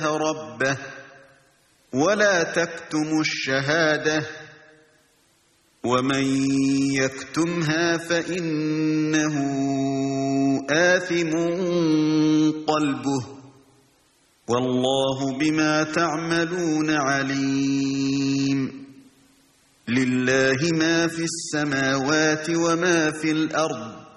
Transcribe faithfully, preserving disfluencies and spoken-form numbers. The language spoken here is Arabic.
ربه ولا تكتموا الشهادة ومن يكتمها فإنه آثم قلبه والله بما تعملون عليم. لله ما في السماوات وما في الأرض